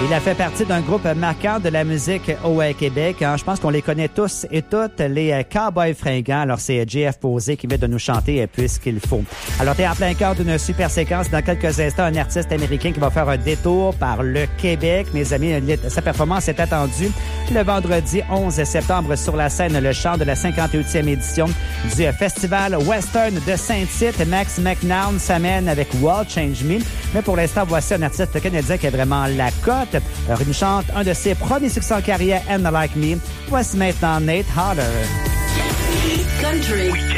Il a fait partie d'un groupe marquant de la musique au Québec. Je pense qu'on les connaît tous et toutes, les Cowboys fringants. Alors, c'est JF Posé qui vient de nous chanter Puisqu'il faut. Alors, t'es en plein cœur d'une super séquence. Dans quelques instants, un artiste américain qui va faire un détour par le Québec. Mes amis, sa performance est attendue le vendredi 11 septembre sur la scène Le Chant de la 58e édition du Festival Western de Saint-Tite. Max McNown s'amène avec World Change Me. Mais pour l'instant, voici un artiste canadien qui a vraiment la cote. Alors, il nous chante un de ses premiers succès en carrière, And Like Me. Voici maintenant Nate Harder. Country.